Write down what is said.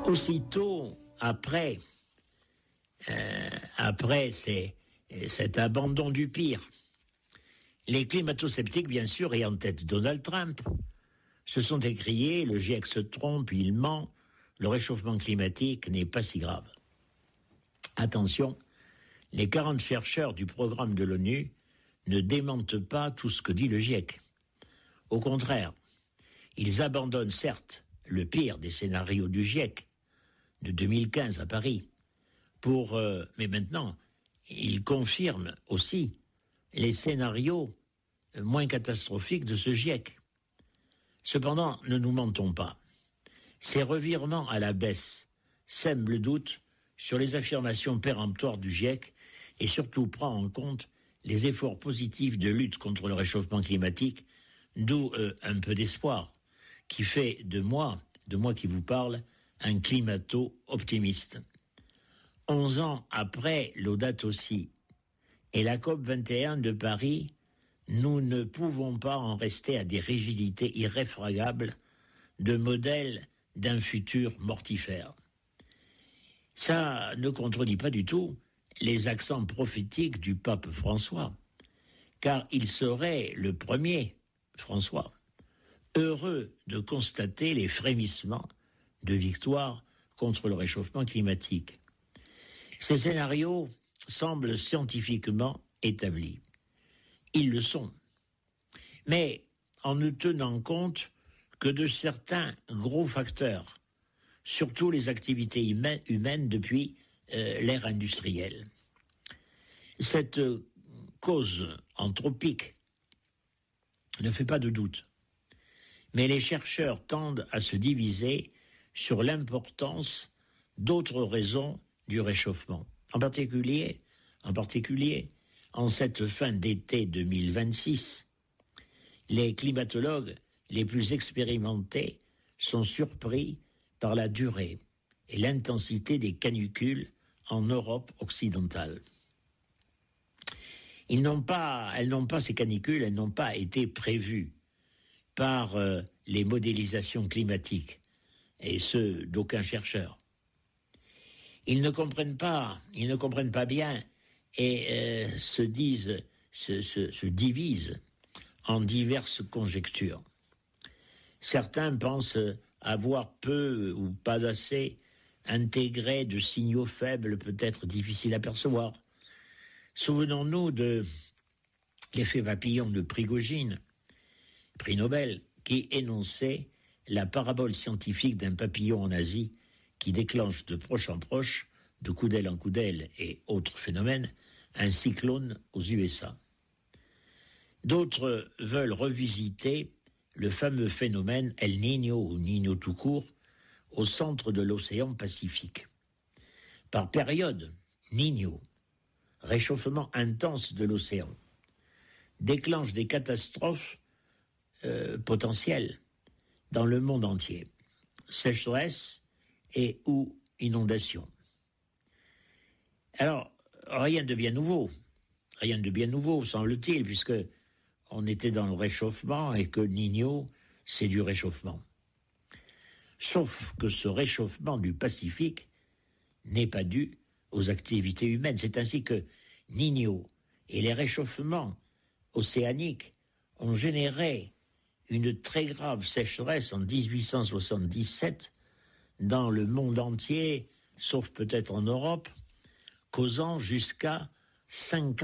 Aussitôt après cet abandon du pire, les climato-sceptiques, bien sûr, et en tête Donald Trump, se sont écriés « Le GIEC se trompe, il ment, le réchauffement climatique n'est pas si grave ». Attention, les 40 chercheurs du programme de l'ONU ne démentent pas tout ce que dit le GIEC. Au contraire, ils abandonnent certes le pire des scénarios du GIEC de 2015 à Paris, mais maintenant, ils confirment aussi les scénarios moins catastrophiques de ce GIEC. Cependant, ne nous mentons pas. Ces revirements à la baisse sèment le doute sur les affirmations péremptoires du GIEC et surtout prend en compte les efforts positifs de lutte contre le réchauffement climatique, d'où un peu d'espoir, qui fait de moi qui vous parle, un climato-optimiste. 11 ans après Laudato Si et la COP 21 de Paris, nous ne pouvons pas en rester à des rigidités irréfragables de modèles d'un futur mortifère. Ça ne contredit pas du tout les accents prophétiques du pape François, car il serait le premier, François, heureux de constater les frémissements de victoire contre le réchauffement climatique. Ces scénarios semblent scientifiquement établis. Ils le sont. Mais en ne tenant compte que de certains gros facteurs, surtout les activités humaines depuis l'ère industrielle. Cette cause anthropique ne fait pas de doute. Mais les chercheurs tendent à se diviser sur l'importance d'autres raisons du réchauffement. En particulier, en cette fin d'été 2026, les climatologues les plus expérimentés sont surpris par la durée et l'intensité des canicules en Europe occidentale. Ces canicules, elles n'ont pas été prévues par les modélisations climatiques, et ceux d'aucuns chercheurs. Ils ne comprennent pas bien et se divisent en diverses conjectures. Certains pensent avoir peu ou pas assez intégré de signaux faibles, peut-être difficiles à percevoir. Souvenons-nous de l'effet papillon de Prigogine, prix Nobel, qui énonçait la parabole scientifique d'un papillon en Asie qui déclenche de proche en proche, de coup d'aile en coup d'aile et autres phénomènes, un cyclone aux USA. D'autres veulent revisiter le fameux phénomène El Niño ou Niño tout court au centre de l'océan Pacifique. Par période, Niño, réchauffement intense de l'océan, déclenche des catastrophes potentielles dans le monde entier. Sécheresse et ou inondations. Alors, rien de bien nouveau, semble-t-il, puisque on était dans le réchauffement et que Niño, c'est du réchauffement. Sauf que ce réchauffement du Pacifique n'est pas dû aux activités humaines. C'est ainsi que Niño et les réchauffements océaniques ont généré une très grave sécheresse en 1877 dans le monde entier, sauf peut-être en Europe, causant jusqu'à 50